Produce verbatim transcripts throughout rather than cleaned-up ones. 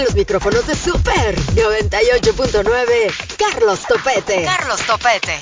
En los micrófonos de Super noventa y ocho punto nueve, Carlos Topete. Carlos Topete.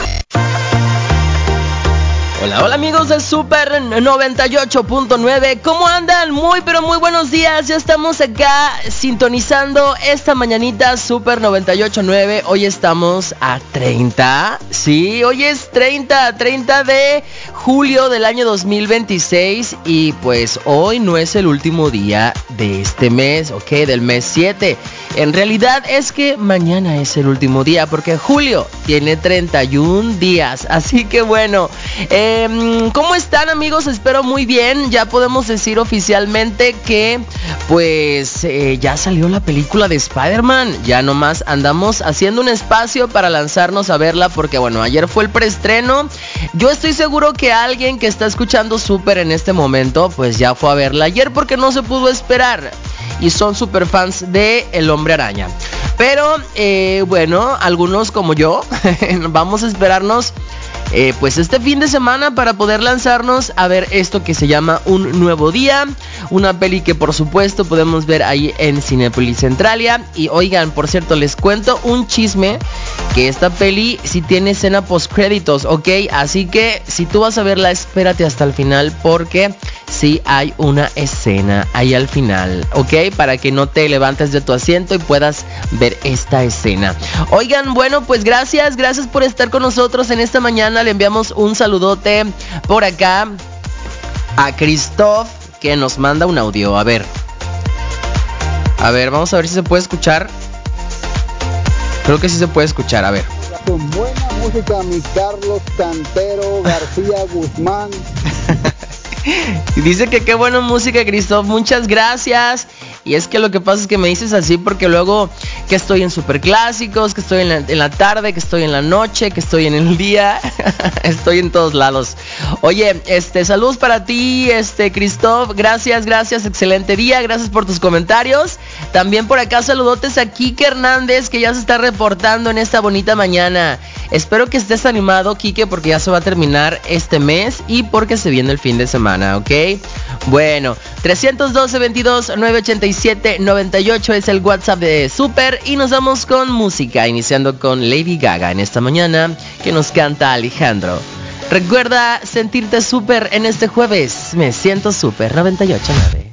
Hola, hola amigos de Super noventa y ocho punto nueve, ¿cómo andan? Muy pero muy buenos días, ya estamos acá sintonizando esta mañanita Super noventa y ocho punto nueve. Hoy estamos a treinta, sí, hoy es treinta, treinta de julio del año dos mil veintiséis. Y pues hoy no es el último día de este mes, ok, del mes siete. En realidad es que mañana es el último día porque julio tiene treinta y un días. Así que bueno, eh, ¿cómo están amigos? Espero muy bien. Ya podemos decir oficialmente que pues eh, ya salió la película de Spider-Man. Ya nomás andamos haciendo un espacio para lanzarnos a verla porque bueno, ayer fue el preestreno. Yo estoy seguro que alguien que está escuchando Super en este momento pues ya fue a verla ayer porque no se pudo esperar y son super fans de El Hombre Araña. Pero eh, bueno, algunos como yo vamos a esperarnos eh, pues este fin de semana para poder lanzarnos a ver esto que se llama Un Nuevo Día. Una peli que por supuesto podemos ver ahí en Cinépolis Centralia. Y oigan, por cierto, les cuento un chisme, que esta peli sí tiene escena post créditos, ¿ok? Así que si tú vas a verla, espérate hasta el final porque sí hay una escena ahí al final, ¿ok? Para que no te levantes de tu asiento y puedas ver esta escena. Oigan, bueno, pues gracias, gracias por estar con nosotros en esta mañana. Le enviamos un saludote por acá a Christoph, que nos manda un audio. A ver, a ver, vamos a ver si se puede escuchar. Creo que sí se puede escuchar, a ver. Con buena música, mi Carlos Cantero García Guzmán. Y dice que qué buena música, Christoph, muchas gracias. Y es que lo que pasa es que me dices así porque luego que estoy en Superclásicos, que estoy en la, en la tarde, que estoy en la noche, que estoy en el día. Estoy en todos lados. Oye, este, saludos para ti, este, Christoph. Gracias, gracias, excelente día. Gracias por tus comentarios. También por acá saludotes a Kike Hernández, que ya se está reportando en esta bonita mañana. Espero que estés animado, Kike, porque ya se va a terminar este mes y porque se viene el fin de semana, ¿ok? Bueno, trescientos doce, veintidós, novecientos ochenta y siete, noventa y ocho es el WhatsApp de Super. Y nos vamos con música, iniciando con Lady Gaga en esta mañana, que nos canta Alejandro. Recuerda sentirte súper en este jueves. Me siento súper, noventa y ocho punto nueve.